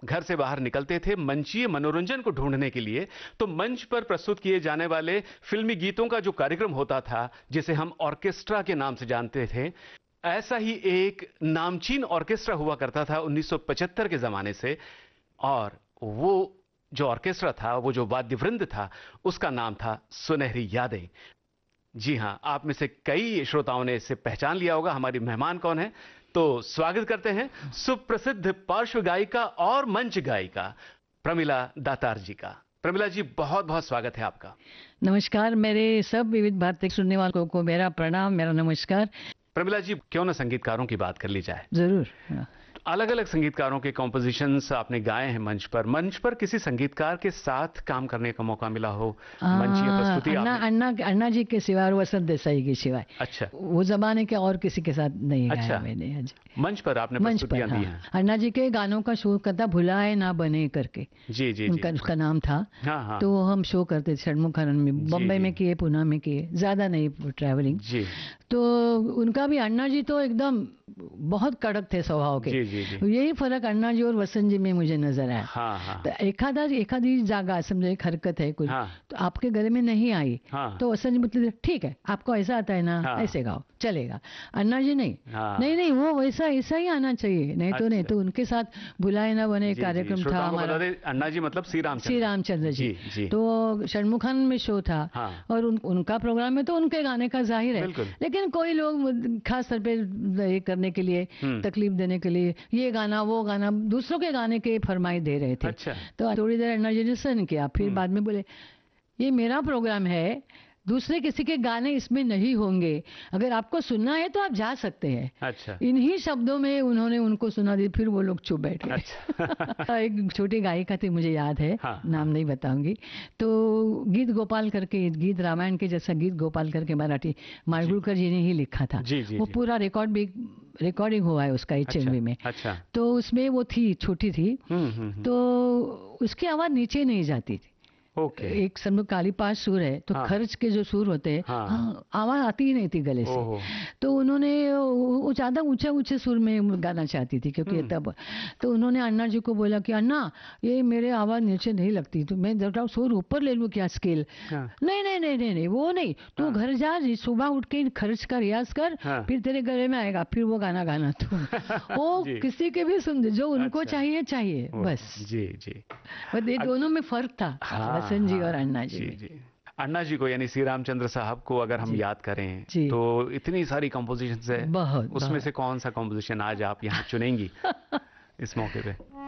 घर से बाहर निकलते थे मंचीय मनोरंजन को ढूंढने के लिए, तो मंच पर प्रस्तुत किए जाने वाले फिल्मी गीतों का जो कार्यक्रम होता था, जिसे हम ऑर्केस्ट्रा के नाम से जानते थे, ऐसा ही एक नामचीन ऑर्केस्ट्रा हुआ करता था 1975 के जमाने से। और वो जो ऑर्केस्ट्रा था, वो जो वाद्य वृंद था, उसका नाम था सुनहरी यादें। जी हां, आप में से कई श्रोताओं ने इसे पहचान लिया होगा। हमारी मेहमान कौन है, तो स्वागत करते हैं सुप्रसिद्ध पार्श्व गायिका और मंच गायिका प्रमिला दातार जी का। प्रमिला जी, बहुत बहुत स्वागत है आपका। नमस्कार, मेरे सब विविध भारती सुनने वालों को मेरा प्रणाम, मेरा नमस्कार। प्रमिला जी, क्यों ना संगीतकारों की बात कर ली जाए। जरूर। अलग अलग संगीतकारों के कॉम्पोजिशंस आपने गाए हैं मंच पर किसी संगीतकार के साथ काम करने का मौका मिला हो, मंचीय प्रस्तुति? अन्ना जी के सिवा और वसंत देसाई के सिवाय। अच्छा। वो जमाने के और किसी के साथ नहीं गाया मैंने। मंच पर आपने प्रस्तुतियां दी हैं। अन्ना जी के गानों का शो करता, भुलाए ना बने करके। जी जी, उसका नाम था। हाँ। तो हम शो करते थे षणमुखानंद में, बम्बई में किए, पुणे में किए, ज्यादा नहीं ट्रैवलिंग जी। तो उनका भी, अन्ना जी तो एकदम बहुत कड़क थे स्वभाव के। यही फर्क अन्ना जी और वसंत जी में मुझे नजर आया। तो एखादी जागा समझो, एक हरकत है कुछ, तो आपके गले में नहीं आई, तो वसंत जी मतलब ठीक है, आपको ऐसा आता है ना, ऐसे गाओ, चलेगा। अन्ना जी नहीं, नहीं वो वैसा ऐसा ही आना चाहिए, नहीं तो नहीं। तो उनके साथ भुलाए ना बने कार्यक्रम था हमारा। अन्ना जी मतलब श्री रामचंद्र जी। तो षणमुखानंद में शो था, और उनका प्रोग्राम में तो उनके गाने का जाहिर है, लेकिन कोई लोग खास तौर पे करने के लिए, तकलीफ देने के लिए, ये गाना वो गाना, दूसरों के गाने के फरमाइश दे रहे थे। अच्छा। तो थोड़ी देर अन्ना जी ने सहन किया, फिर बाद में बोले ये मेरा प्रोग्राम है, दूसरे किसी के गाने इसमें नहीं होंगे, अगर आपको सुनना है तो आप जा सकते हैं। अच्छा। इन्हीं शब्दों में उन्होंने उनको सुना दी, फिर वो लोग चुप बैठ गए। अच्छा। एक छोटी गायिका थी, मुझे याद है, नाम नहीं बताऊंगी। तो गीत गोपाल करके, गीत रामायण के जैसा गीत गोपाल करके मराठी, माडगुळकर जी ने ही लिखा था। वो पूरा रिकॉर्डिंग हुआ है उसका HMV में। अच्छा। तो उसमें वो थी, छोटी थी, तो उसकी आवाज नीचे नहीं जाती थी। एक समझो काली पांच सुर है, तो खर्च के जो सुर होते हैं, आवाज आती ही नहीं थी गले से। तो उन्होंने वो ज्यादा ऊंचे सुर में गाना चाहती थी, क्योंकि तब तो उन्होंने अन्ना जी को बोला कि अन्ना, ये मेरे आवाज नीचे नहीं लगती, तो मैं जरा सुर ऊपर ले लूं क्या, स्केल? नहीं, वो नहीं, तू घर जा, सुबह उठ के खर्च का रियाज कर, फिर तेरे गले में आएगा, फिर वो गाना तू। वो किसी के भी सुन, जो उनको चाहिए बस। जी। ये दोनों में फर्क था, वसंत जी और अन्ना जी। अन्ना जी को, यानी श्री रामचंद्र साहब को अगर हम याद करें, तो इतनी सारी कंपोजिशंस है, उसमें से कौन सा कंपोजिशन आज आप यहाँ चुनेंगी इस मौके पे?